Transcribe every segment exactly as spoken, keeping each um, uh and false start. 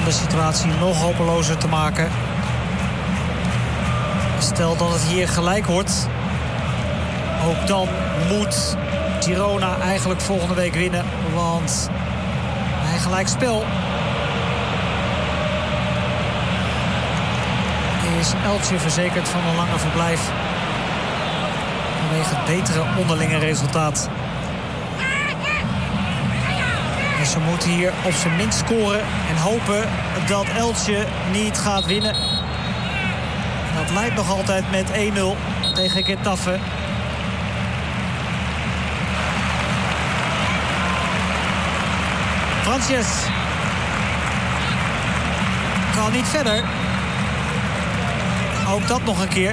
de situatie nog hopelozer te maken. Stel dat het hier gelijk wordt. Ook dan moet Girona eigenlijk volgende week winnen. Want bij gelijk spel is Elche verzekerd van een langer verblijf. Vanwege het betere onderlinge resultaat. En ze moeten hier op zijn minst scoren en hopen dat Elche niet gaat winnen. En dat leidt nog altijd met één nul tegen Getafe. Frances kan niet verder. Ook dat nog een keer.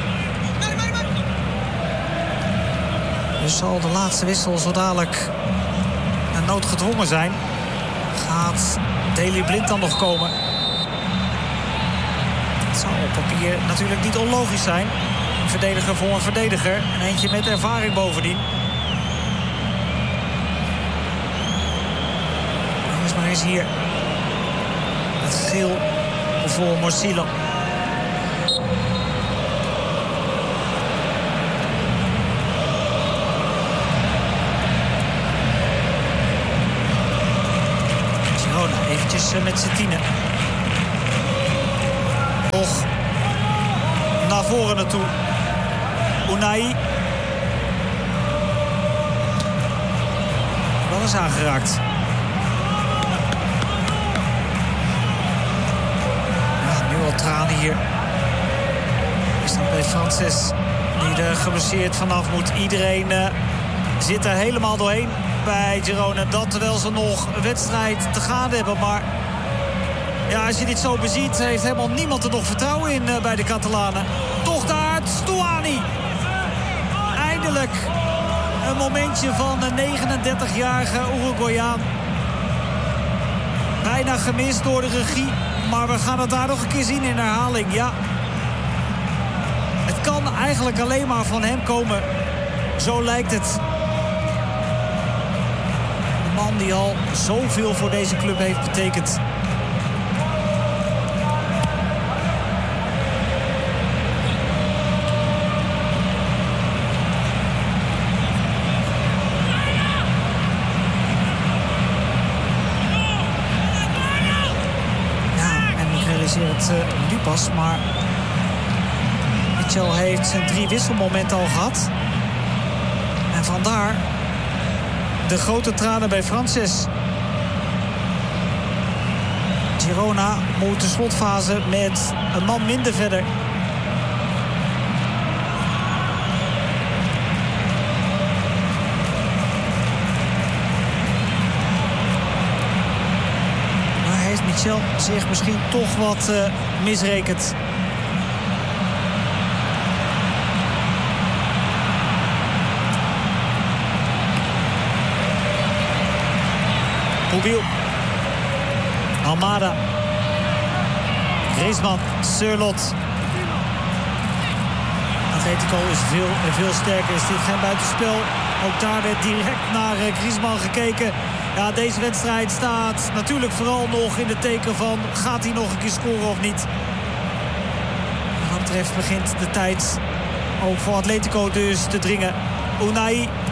Dus zal de laatste wissel zo dadelijk een noodgedwongen zijn. Gaat Daley Blind dan nog komen? Het zou op papier natuurlijk niet onlogisch zijn. Een verdediger voor een verdediger. En eentje met ervaring bovendien. Dus maar eens hier het geel voor Morcillo. Eventjes met z'n tienen. Nog naar voren naartoe. Unai. Wel eens aangeraakt. Ja, nu al tranen hier. Is dat bij Frances die er geblesseerd vanaf moet. Iedereen uh, zit er helemaal doorheen bij Girona. Dat terwijl ze nog een wedstrijd te gaan hebben. Maar ja, als je dit zo beziet, heeft helemaal niemand er nog vertrouwen in uh, bij de Catalanen. Toch daar, Stuani. Eindelijk een momentje van een negenendertigjarige Uruguayaan. Bijna gemist door de regie. Maar we gaan het daar nog een keer zien in herhaling. Ja, het kan eigenlijk alleen maar van hem komen. Zo lijkt het. De man die al zoveel voor deze club heeft betekend. Het uh, nu pas, maar Mitchell heeft zijn drie wisselmomenten al gehad. En vandaar de grote tranen bij Frances. Girona moet de slotfase met een man minder verder. Michel zich misschien toch wat uh, misrekent. Poubiel. Almada. Griezmann. Surlot. Atletico is veel en veel sterker. Is dit geen buitenspel? Ook daar werd direct naar uh, Griezmann gekeken. Ja, deze wedstrijd staat natuurlijk vooral nog in het teken van... gaat hij nog een keer scoren of niet? Wat dat betreft begint de tijd ook voor Atletico dus te dringen. Unai